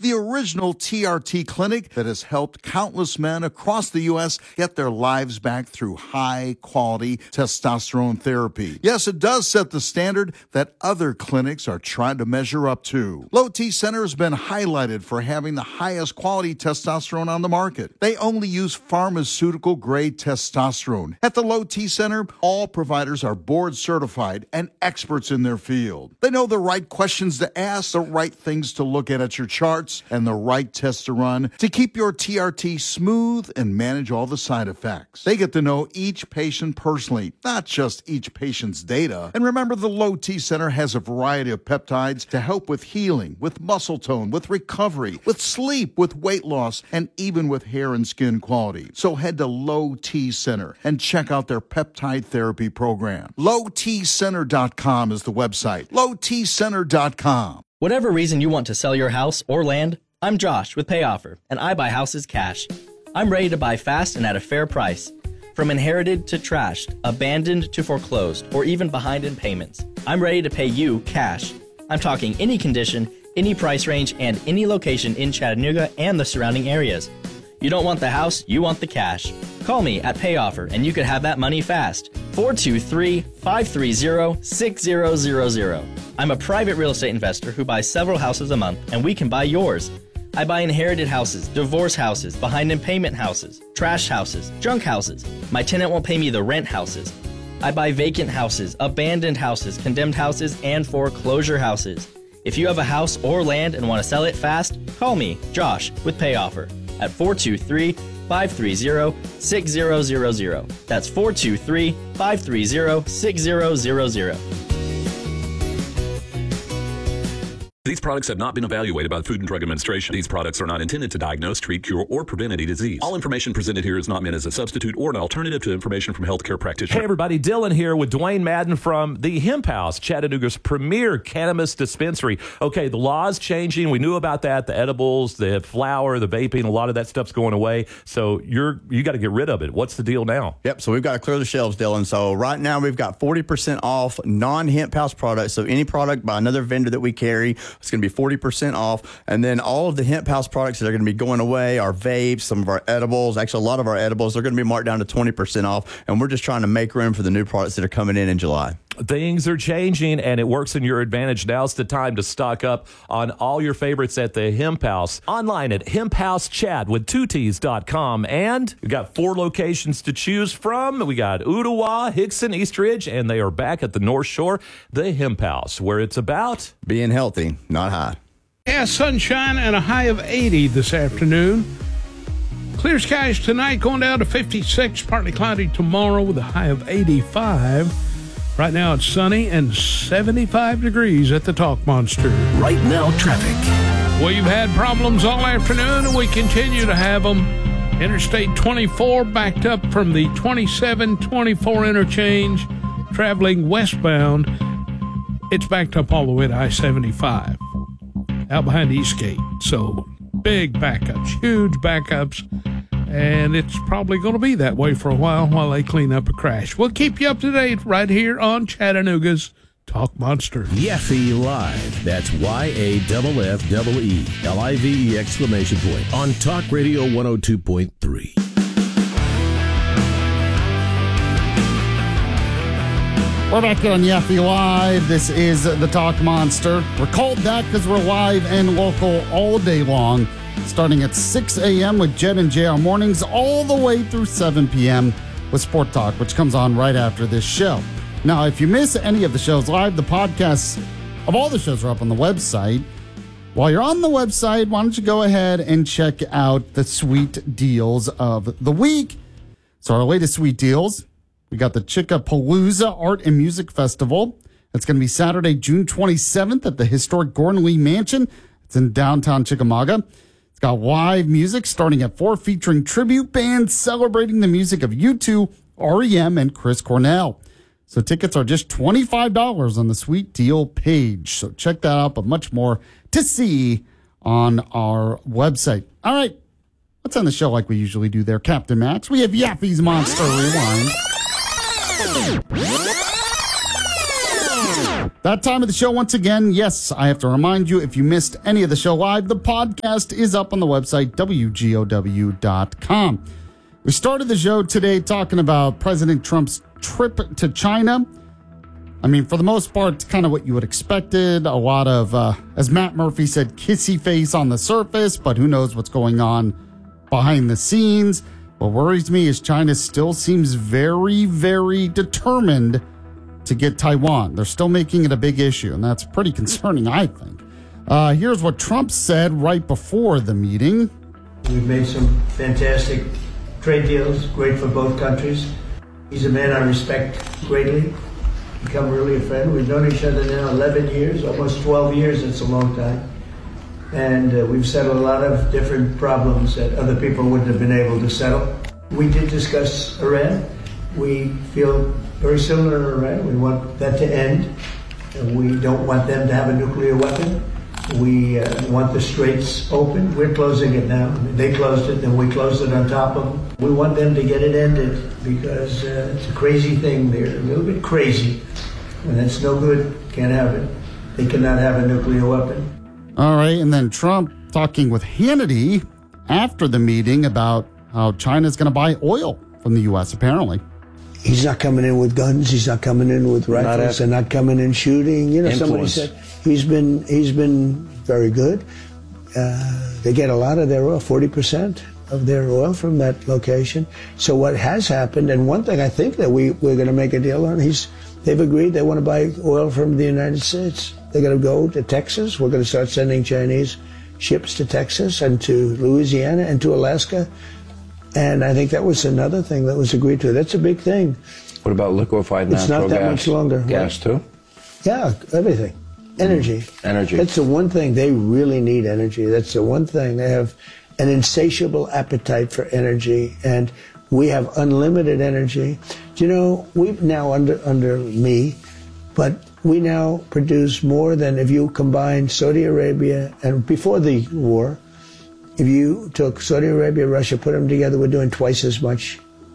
the original TRT clinic that has helped countless men across the U.S. get their lives back through high-quality testosterone therapy. Yes, it does set the standard that other clinics are trying to measure up to. Low T Center has been highlighted for having the highest quality testosterone on the market. They only use pharmaceutical-grade testosterone. At the Low T Center, all providers are board certified and experts in their field. They know the right questions to ask, the right things to look at your charts, and the right tests to run to keep your TRT smooth and manage all the side effects. They get to know each patient personally, not just each patient's data. And remember, the Low T Center has a variety of peptides to help with healing, with muscle tone, with recovery, with sleep, with weight loss, and even with hair and skin quality. So head to Low T Center and check out their peptide therapy program. LowTCenter.com is the website. LowTCenter.com. Whatever reason you want to sell your house or land, I'm Josh with PayOffer, and I buy houses cash. I'm ready to buy fast and at a fair price. From inherited to trashed, abandoned to foreclosed, or even behind in payments, I'm ready to pay you cash. I'm talking any condition, any price range, and any location in Chattanooga and the surrounding areas. You don't want the house, you want the cash. Call me at PayOffer and you could have that money fast. 423-530-6000. I'm a private real estate investor who buys several houses a month, and we can buy yours. I buy inherited houses, divorce houses, behind in payment houses, trash houses, junk houses. My tenant won't pay me the rent houses. I buy vacant houses, abandoned houses, condemned houses, and foreclosure houses. If you have a house or land and want to sell it fast, call me, Josh, with PayOffer at 423-530-6000. That's 423-530-6000. These products have not been evaluated by the Food and Drug Administration. These products are not intended to diagnose, treat, cure, or prevent any disease. All information presented here is not meant as a substitute or an alternative to information from healthcare practitioners. Hey, everybody. Dylan here with Dwayne Madden from the Hemp House, Chattanooga's premier cannabis dispensary. Okay, the law's changing. We knew about that. The edibles, the flower, the vaping, a lot of that stuff's going away. So you got to get rid of it. What's the deal now? Yep, so we've got to clear the shelves, Dylan. So right now we've got 40% off non-Hemp House products. So any product by another vendor that we carry, it's going to be 40% off. And then all of the Hemp House products that are going to be going away, our vapes, some of our edibles, actually a lot of our edibles, they're going to be marked down to 20% off. And we're just trying to make room for the new products that are coming in July. Things are changing, and it works in your advantage. Now's the time to stock up on all your favorites at the Hemp House. Online at hemphousechat.com. And we got 4 locations to choose from. We got Ottawa, Hickson, East Ridge, and they are back at the North Shore, the Hemp House, where it's about being healthy, not high. Yeah, sunshine and a high of 80 this afternoon. Clear skies tonight, going down to 56, partly cloudy tomorrow with a high of 85. Right now it's sunny and 75 degrees at the Talk Monster. Right now, traffic. We've had problems all afternoon, and we continue to have them. Interstate 24 backed up from the 27-24 interchange, traveling westbound. It's backed up all the way to I-75, out behind Eastgate. So big backups, huge backups. And it's probably going to be that way for a while they clean up a crash. We'll keep you up to date right here on Chattanooga's Talk Monster. Yaffe Live. That's YAFFELIVE exclamation point on Talk Radio 102.3. We're back here on Yaffe Live. This is the Talk Monster. We're called that because we're live and local all day long, starting at 6 a.m. with Jet and JR mornings, all the way through 7 p.m. with Sport Talk, which comes on right after this show. Now, if you miss any of the shows live, the podcasts of all the shows are up on the website. While you're on the website, why don't you go ahead and check out the sweet deals of the week. So our latest sweet deals, we got the Chickapalooza Art and Music Festival. It's going to be Saturday, June 27th at the historic Gordon Lee Mansion. It's in downtown Chickamauga. It's got live music starting at 4, featuring tribute bands celebrating the music of U2, REM, and Chris Cornell. So tickets are just $25 on the Sweet Deal page. So check that out, but much more to see on our website. All right, let's end the show like we usually do there. Captain Max, we have Yaffe's Monster Rewind. That time of the show, once again, yes, I have to remind you, if you missed any of the show live, the podcast is up on the website, WGOW.com. We started the show today talking about President Trump's trip to China. I mean, for the most part, it's kind of what you would expected. A lot of, as Matt Murphy said, kissy face on the surface, but who knows what's going on behind the scenes. What worries me is China still seems very, very determined to get Taiwan. They're still making it a big issue, and that's pretty concerning, I think. Here's what Trump said right before the meeting. We've made some fantastic trade deals, great for both countries. He's a man I respect greatly, become really a friend. We've known each other now 11 years, almost 12 years, it's a long time. And we've settled a lot of different problems that other people wouldn't have been able to settle. We did discuss Iran. We feel very similar to Iran. We want that to end. We don't want them to have a nuclear weapon. We want the straits open. We're closing it now. They closed it, then we closed it on top of them. We want them to get it ended because it's a crazy thing. They're a little bit crazy, and it's no good. Can't have it. They cannot have a nuclear weapon. All right, and then Trump talking with Hannity after the meeting about how China's going to buy oil from the U.S., apparently. He's not coming in with guns. He's not coming in with rifles. They're not coming in shooting. You know, somebody said he's been very good. They get a lot of their oil, 40% of their oil from that location. So what has happened, and one thing I think that we're going to make a deal on, they've agreed they want to buy oil from the United States. They're going to go to Texas. We're going to start sending Chinese ships to Texas and to Louisiana and to Alaska. And I think that was another thing that was agreed to. That's a big thing. What about liquefied natural gas? It's not that much longer. Gas too? Yeah, everything. Energy. Energy. That's the one thing. They really need energy. That's the one thing. They have an insatiable appetite for energy, and we have unlimited energy. Do you know, we've now under me, but we now produce more than if you combine Saudi Arabia and before the war. If you took Saudi Arabia, Russia, put them together, we're doing twice as much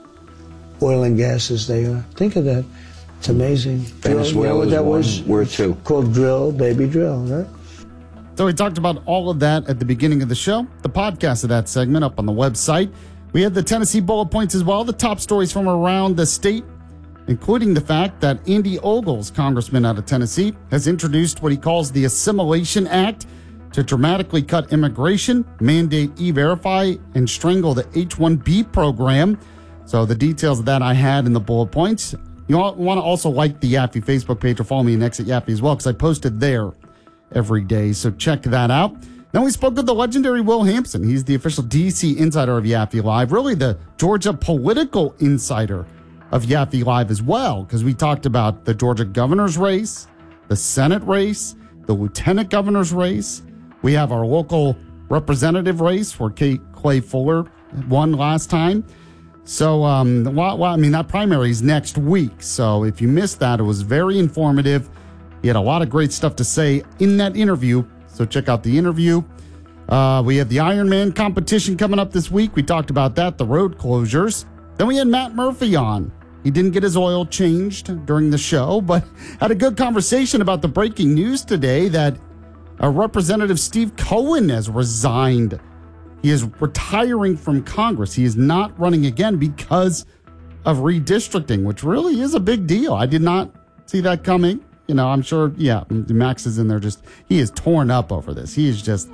oil and gas as they are. Think of that. It's amazing. Venezuela is one, we're two. Called drill, baby drill, right? So we talked about all of that at the beginning of the show. The podcast of that segment up on the website. We had the Tennessee bullet points as well, the top stories from around the state, including the fact that Andy Ogles, congressman out of Tennessee, has introduced what he calls the Assimilation Act to dramatically cut immigration, mandate E-Verify, and strangle the H-1B program. So the details of that I had in the bullet points. You want to also like the Yaffe Facebook page or follow me on X at Yaffe as well, because I posted there every day. So check that out. Then we spoke with the legendary Will Hampson. He's the official D.C. insider of Yaffe Live, really the Georgia political insider of Yaffe Live as well, because we talked about the Georgia governor's race, the Senate race, the lieutenant governor's race. We have our local representative race where Clay Fuller won last time. So, I mean, that primary is next week. So if you missed that, it was very informative. He had a lot of great stuff to say in that interview. So check out the interview. We have the Ironman competition coming up this week. We talked about that, the road closures. Then we had Matt Murphy on. He didn't get his oil changed during the show, but had a good conversation about the breaking news today that Representative Steve Cohen has resigned. He is retiring from Congress. He is not running again because of redistricting, which really is a big deal. I did not see that coming. You know, I'm sure, yeah, Max is in there he is torn up over this. He is just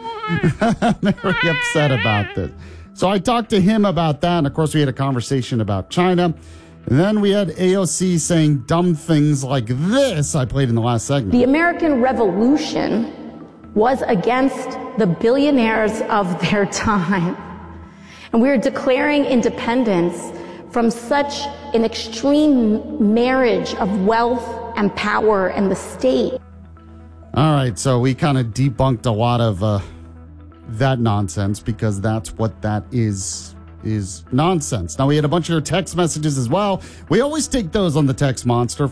very upset about this. So I talked to him about that. And of course, we had a conversation about China. And then we had AOC saying dumb things like this I played in the last segment. The American Revolution was against the billionaires of their time. And we are declaring independence from such an extreme marriage of wealth and power and the state. All right, so we kind of debunked a lot of that nonsense because that's what that is nonsense. Now, we had a bunch of your text messages as well. We always take those on the text monster,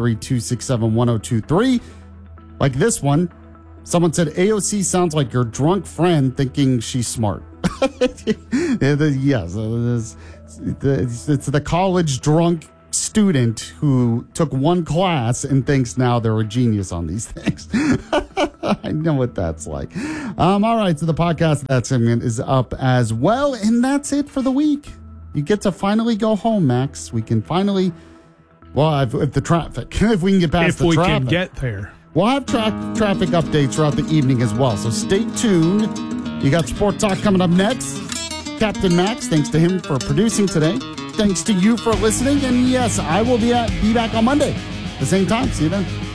423-267-1023. Like this one. Someone said, AOC sounds like your drunk friend thinking she's smart. Yes, it's the college drunk student who took one class and thinks now they're a genius on these things. I know what that's like. All right, so the podcast that segment is up as well, and that's it for the week. You get to finally go home, Max. We can finally, well, if the traffic, if we can get past the traffic. If we can get there. We'll have traffic updates throughout the evening as well, so stay tuned. You got Sport Talk coming up next. Captain Max, thanks to him for producing today. Thanks to you for listening, and yes, I will be back on Monday at the same time. See you then.